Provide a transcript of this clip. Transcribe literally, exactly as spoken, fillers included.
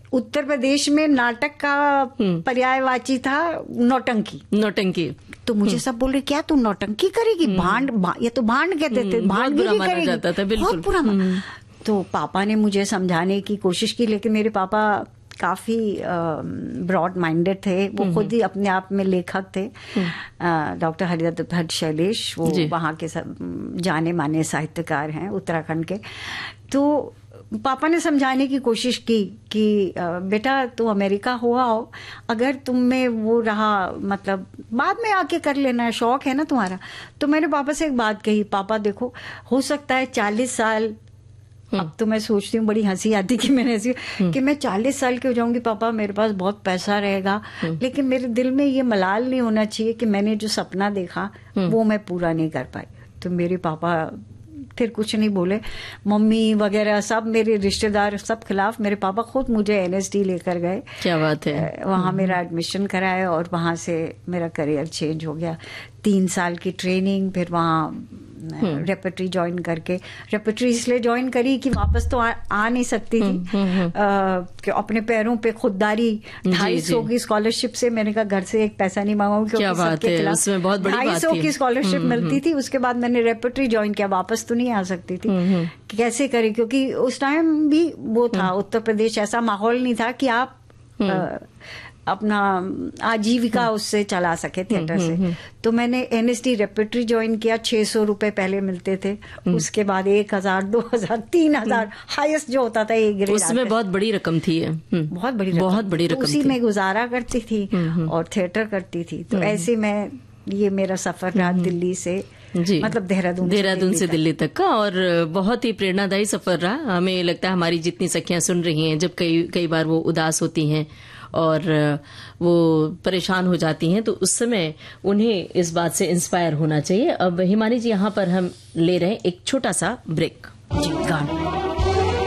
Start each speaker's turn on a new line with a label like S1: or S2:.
S1: उत्तर प्रदेश में नाटक का पर्यायवाची था नौटंकी।
S2: नौटंकी
S1: तो मुझे सब बोल रहे क्या तू नौटंकी करेगी, भांड भा, ये तो भांड कहते थे, भांडगिरी करेगी,
S2: जाता था,
S1: बहुत बुरा। तो पापा ने मुझे समझाने की कोशिश की, लेकिन मेरे पापा काफी ब्रॉड माइंडेड थे, वो खुद ही अपने आप में लेखक थे। डॉक्टर हरिदत्त भट्ट शैलेश, वो वहाँ के सब जाने माने साहित्यकार हैं उत्तराखंड के। तो पापा ने समझाने की कोशिश की कि बेटा तू अमेरिका हुआ हो, अगर तुम में वो रहा, मतलब बाद में आके कर लेना, शौक है ना तुम्हारा। तो मैंने पापा से एक बात कही, पापा देखो हो सकता है चालीस साल, अब तो मैं सोचती हूँ, बड़ी हंसी आती कि मैंने ऐसी कि मैं चालीस साल की हो जाऊंगी पापा, मेरे पास बहुत पैसा रहेगा, लेकिन मेरे दिल में ये मलाल नहीं होना चाहिए कि मैंने जो सपना देखा वो मैं पूरा नहीं कर पाई। तो मेरे पापा फिर कुछ नहीं बोले, मम्मी वगैरह सब मेरे रिश्तेदार सब खिलाफ, मेरे पापा खुद मुझे एनएसडी लेकर गए।
S2: क्या बात है।
S1: वहाँ मेरा एडमिशन कराया और वहाँ से मेरा करियर चेंज हो गया। तीन साल की ट्रेनिंग, फिर वहाँ रेपर्टरी ज्वाइन करके, रेपर्टरी इसलिए ज्वाइन करी कि वापस तो आ, आ नहीं सकती थी, आ, कि अपने पैरों पे खुददारी, ढाई सौ की स्कॉलरशिप से, मैंने कहा घर से एक पैसा नहीं मांगूंगी क्योंकि सबके खिलाफ ढाई सौ की स्कॉलरशिप मिलती थी। उसके बाद मैंने रेपर्टरी ज्वाइन किया, वापस तो नहीं आ सकती थी, कैसे करें, क्योंकि उस टाइम भी वो था उत्तर प्रदेश, ऐसा माहौल नहीं था कि आप आ, अपना आजीविका उससे चला सके थिएटर से। तो मैंने एनएसडी रेपर्टरी ज्वाइन किया, छह सौ रुपए पहले मिलते थे, उसके बाद एक हजार, दो हजार, तीन हजार हाईएस्ट जो होता था एक ग्रेड,
S2: उसमें बहुत बड़ी रकम थी।
S1: बहुत बड़ी रकम,
S2: बहुत बड़ी रकम,
S1: उसी में गुजारा करती थी और थिएटर करती थी। तो ऐसे में ये मेरा सफर रहा दिल्ली से, जी, मतलब देहरादून
S2: देहरादून से दिल्ली तक का, और बहुत ही प्रेरणादायी सफर रहा। हमें लगता है हमारी जितनी सखियां सुन रही हैं, जब कई कई बार वो उदास होती हैं और वो परेशान हो जाती हैं, तो उस समय उन्हें इस बात से इंस्पायर होना चाहिए। अब हिमानी जी, यहाँ पर हम ले रहे हैं एक छोटा सा ब्रेक।
S1: जी, गाना।